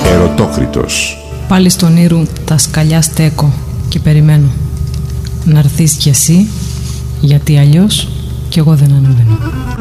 Ερωτόκριτος. Πάλι στον ήρου τα σκαλιά στέκω και περιμένω να έρθεις κι εσύ, γιατί αλλιώς κι εγώ δεν ανεβαίνω.